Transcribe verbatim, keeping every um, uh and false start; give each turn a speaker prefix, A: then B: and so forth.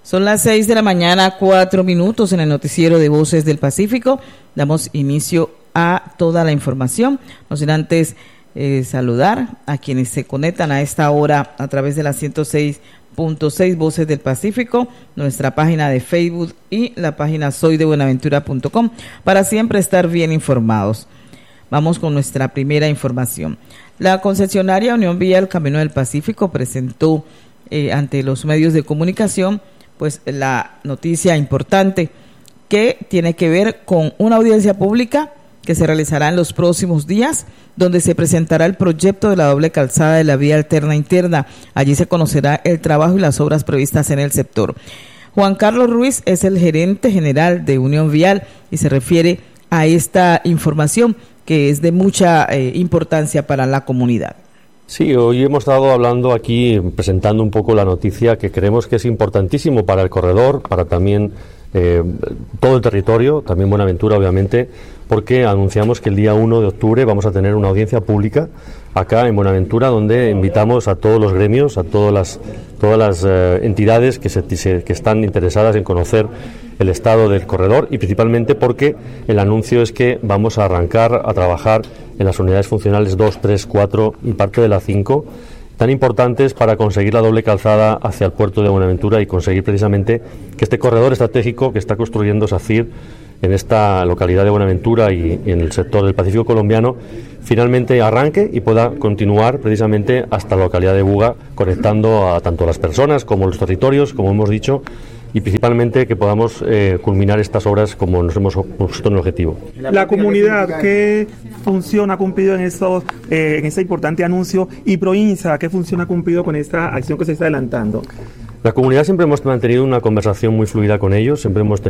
A: Son las seis de la mañana, cuatro minutos en el noticiero de Voces del Pacífico. Damos inicio a toda la información. No sin antes eh, saludar a quienes se conectan a esta hora a través de la ciento seis punto seis Voces del Pacífico, nuestra página de Facebook y la página soy de buenaventura punto com para siempre estar bien informados. Vamos con nuestra primera información. La concesionaria Unión Vial Camino del Pacífico presentó eh, ante los medios de comunicación pues la noticia importante que tiene que ver con una audiencia pública que se realizará en los próximos días, donde se presentará el proyecto de la doble calzada de la vía alterna interna. Allí se conocerá el trabajo y las obras previstas en el sector. Juan Carlos Ruiz es el gerente general de Unión Vial y se refiere a esta información que es de mucha eh, importancia para la comunidad.
B: Sí, hoy hemos estado hablando aquí, presentando un poco la noticia que creemos que es importantísimo para el corredor, para también eh, todo el territorio, también Buenaventura obviamente, porque anunciamos que el día uno de octubre vamos a tener una audiencia pública acá en Buenaventura, donde invitamos a todos los gremios, a todas las, todas las eh, entidades que, se, se, que están interesadas en conocer el estado del corredor, y principalmente porque el anuncio es que vamos a arrancar a trabajar en las unidades funcionales dos, tres, cuatro y parte de la cinco, tan importantes para conseguir la doble calzada hacia el puerto de Buenaventura y conseguir precisamente que este corredor estratégico que está construyendo SACIR en esta localidad de Buenaventura y en el sector del Pacífico colombiano finalmente arranque y pueda continuar precisamente hasta la localidad de Buga, conectando a tanto las personas como los territorios, como hemos dicho, y principalmente que podamos eh, culminar estas obras como nos hemos puesto en el objetivo.
C: La comunidad, ¿qué función ha cumplido en, estos, eh, en este importante anuncio? Y Proinsa, ¿qué función ha cumplido con esta acción que se está adelantando?
B: La comunidad siempre hemos mantenido una conversación muy fluida con ellos, siempre hemos tenido